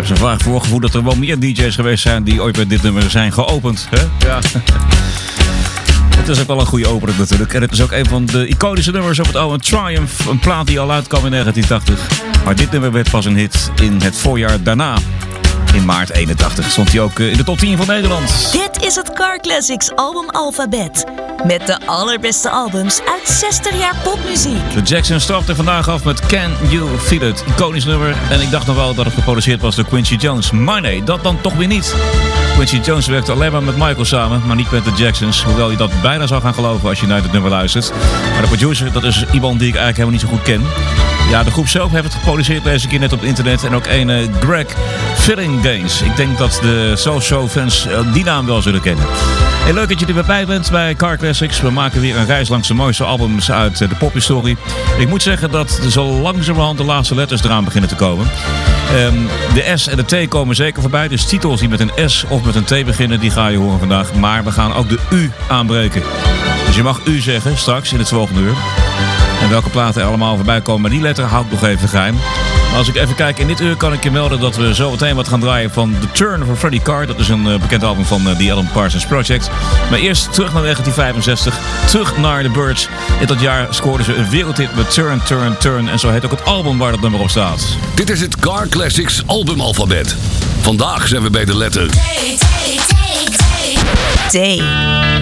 heb zo'n vaag voorgevoel dat er wel meer DJ's geweest zijn die ooit bij dit nummer zijn geopend. Hè? Ja. Het is ook wel een goede opener natuurlijk. En het is ook een van de iconische nummers op het album Triumph. Een plaat die al uitkwam in 1980. Maar dit nummer werd pas een hit in het voorjaar daarna. In maart 81 stond hij ook in de top 10 van Nederland. Dit is het Car Classics album Alphabet. Met de allerbeste albums uit 60 jaar popmuziek. De Jacksons trapten vandaag af met Can You Feel It? Iconisch nummer. En ik dacht nog wel dat het geproduceerd was door Quincy Jones. Maar nee, dat dan toch weer niet. Quincy Jones werkte alleen maar met Michael samen, maar niet met de Jacksons. Hoewel je dat bijna zou gaan geloven als je naar dit nummer luistert. Maar de producer, dat is iemand die ik eigenlijk helemaal niet zo goed ken. Ja, de groep zelf heeft het geproduceerd deze keer net op het internet. En ook een Greg Fillinganes. Ik denk dat de So-So-fans die naam wel zullen kennen. Hey, leuk dat je er weer bij bent bij Car Classics. We maken weer een reis langs de mooiste albums uit de pophistorie. Ik moet zeggen dat zo langzamerhand de laatste letters eraan beginnen te komen. De S en de T komen zeker voorbij. Dus titels die met een S of met een T beginnen, die ga je horen vandaag. Maar we gaan ook de U aanbreken. Dus je mag U zeggen straks in het volgende uur. En welke platen er allemaal voorbij komen, maar die letter hou ik nog even geheim. Maar als ik even kijk in dit uur kan ik je melden dat we zo meteen wat gaan draaien van The Turn van Freddie Carr. Dat is een bekend album van The Alan Parsons Project. Maar eerst terug naar 1965, terug naar The Byrds. In dat jaar scoorden ze een wereldhit met Turn, Turn, Turn. En zo heet ook het album waar dat nummer op staat. Dit is het Car Classics albumalfabet. Vandaag zijn we bij de letter T.